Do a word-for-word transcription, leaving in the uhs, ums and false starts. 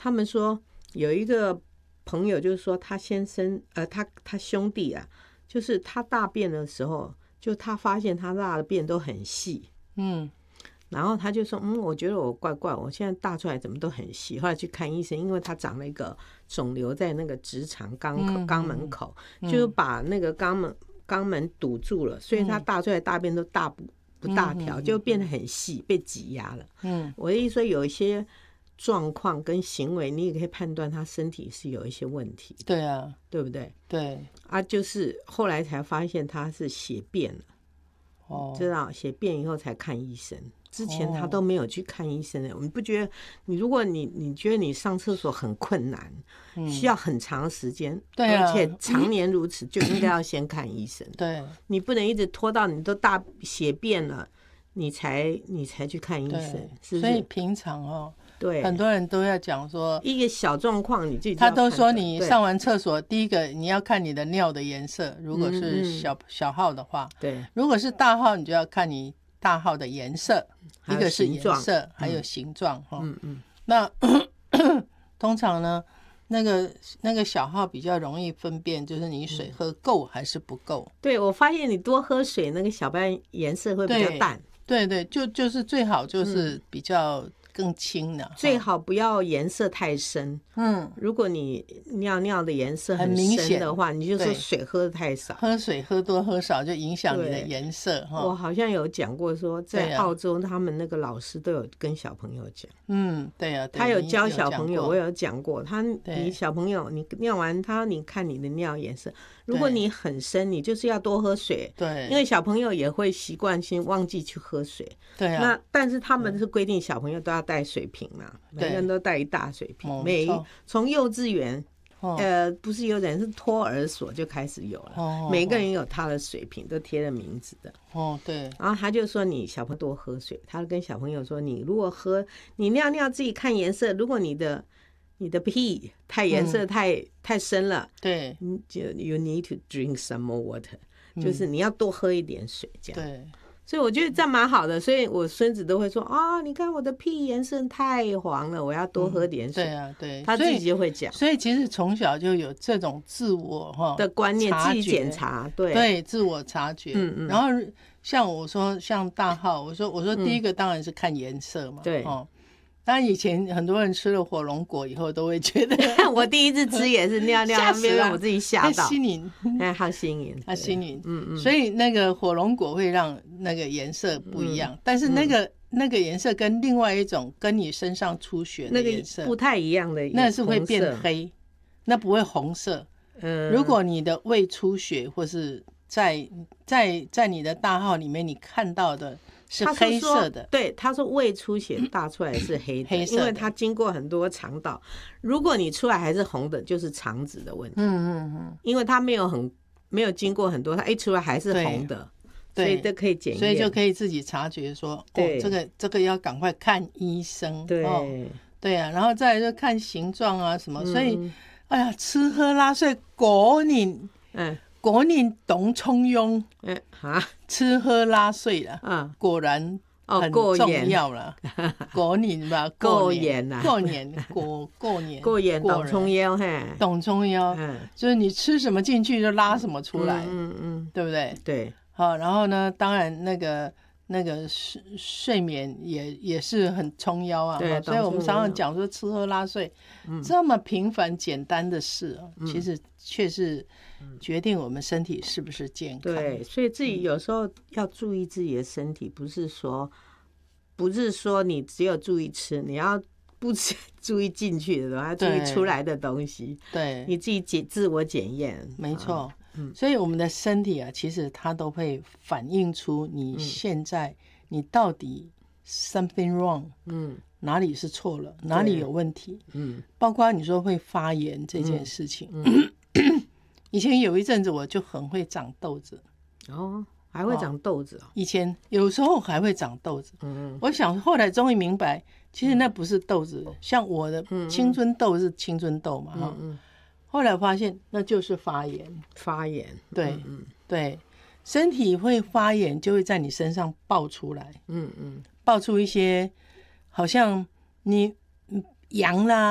他们说有一个朋友就是说他先生呃他他兄弟啊，就是他大便的时候，就他发现他大的便都很细，嗯，然后他就说嗯，我觉得我怪怪，我现在大出来怎么都很细。后来去看医生，因为他长了一个肿瘤在那个直肠肛口肛门口，就是把那个肛门肛门堵住了，所以他大出来大便都大不不大条，就变得很细，被挤压了。嗯，我的意思说有一些状况跟行为，你也可以判断他身体是有一些问题。 对啊， 对不对？ 对啊，就是后来才发现他是血便了。哦，知道血便以后才看医生，之前他都没有去看医生的。我们不觉得你，如果你你觉得你上厕所很困难，嗯、需要很长时间， 对啊， 而且常年如此，就应该要先看医生。 对， 你不能一直拖到你都大血便了，你才你才去看医生，是不是？ 所以平常哦。 对， 很多人都要讲说一个小状况你自己， 他都说你上完厕所第一个你要看你的尿的颜色，如果是小、嗯、小号的话， 对， 如果是大号你就要看你大号的颜色，一个是颜色还有形状、嗯、嗯嗯，那通常呢那个那个小号比较容易分辨，就是你水喝够还是不够。 对，我发现你多喝水，那个小便颜色会比较淡。 对对，就就是最好就是比较、嗯更清的， 最好不要颜色太深。嗯，如果你尿尿的颜色很深的话，你就说水喝的太少， 喝水喝多喝少就影响你的颜色。 我好像有讲过说，在澳洲他们那个老师都有跟小朋友讲。 嗯，对啊， 他有教小朋友，我有讲过，他你小朋友你尿完他，你看你的尿颜色，如果你很深，你就是要多喝水。 对， 因为小朋友也会习惯性忘记去喝水。 对啊， 那但是他们是规定小朋友都要带水瓶嘛，每个人都带一大水瓶。每从幼稚园，哦、呃，不是幼稚园，是托儿所就开始有了。哦、每个人有他的水瓶，都贴了名字的。 哦，对。 然后他就说你小朋友多喝水，他跟小朋友说，你如果喝，你尿尿自己看颜色，如果你的你的屁太颜色太、嗯、太深了， 对， 就 you need to drink some more water，、嗯、就是你要多喝一点水，这样。 对。 所以我觉得这样蛮好的，所以我孙子都会说啊、哦，你看我的屁颜色太黄了，我要多喝点水。 嗯、对啊，对， 他自己就会讲。 所以其实从小就有这种自我哈的观念，自己检查，对对，自我察觉。嗯嗯。然后像我说，像大号，我说我说第一个当然是看颜色嘛，嗯、对哦。当然以前很多人吃了火龙果以后都会觉得我第一次吃也是尿尿，没让我自己吓到。 新颖， 哎，好新颖， 它新颖，嗯嗯。所以那个火龙果会让那个颜色不一样，嗯、但是那个、嗯、那个颜色跟另外一种跟你身上出血的颜色、 那个、不太一样的， 那是会变黑，那不会红色。嗯，如果你的胃出血或是在在在你的大号里面你看到的。是黑色的， 对，他说胃出血大出来是黑的，黑色的，因为它经过很多肠道。如果你出来还是红的，就是肠子的问题。嗯嗯嗯，因为它没有很没有经过很多，它一出来还是红的，所以这可以检验， 所以就可以自己察觉说，哦，这个这个要赶快看医生。 对、 哦、对啊，然后再来就看形状啊什么，嗯、所以哎呀，吃喝拉睡果你嗯。果然懂聪庸，嗯啊，吃喝拉睡了，嗯，果然很重要了。果然吧， 过年呐， 过年果过年过年懂聪庸嘿， 懂聪庸，嗯，就是你吃什么进去就拉什么出来，嗯嗯，对不对？ 对， 好，然后呢，当然那个那个睡睡眠也也是很冲腰啊，对，所以我们常常讲说吃喝拉睡、嗯、这么平凡简单的事、啊嗯、其实却是决定我们身体是不是健康。 对，所以自己有时候要注意自己的身体，不是说不是说你只有注意吃，你要不吃注意进去的东西，要注意出来的东西，对，你自己检自我检验， 没错。嗯、所以我们的身体啊，其实它都会反映出你现在、嗯、你到底 something wrong， 嗯，哪里是错了，哪里有问题，嗯，包括你说会发炎这件事情，嗯嗯、以前有一阵子我就很会长痘子， 哦，还会长痘子、哦哦、 以前有时候还会长痘子，嗯，我想后来终于明白，其实那不是痘子，嗯、像我的青春痘是青春痘嘛，哈、嗯嗯。后来发现那就是发炎， 发炎， 对，嗯嗯对，身体会发炎就会在你身上爆出来，嗯嗯，爆出一些好像你痒啦。